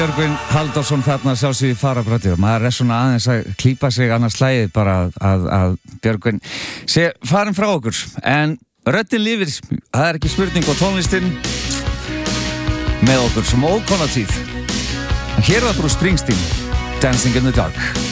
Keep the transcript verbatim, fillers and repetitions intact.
Björgvin Halldórsson þarna sjá sig í farabrætti og maður er svona aðeins að klípa sig annars slæðið bara að, að, að Björgvin sé farin frá okkur en röddin lifir, það er ekki spurning og tónlistin með okkur sem ókonatíð. Hér er það Bruce Springsteen, Dancing in the Dark.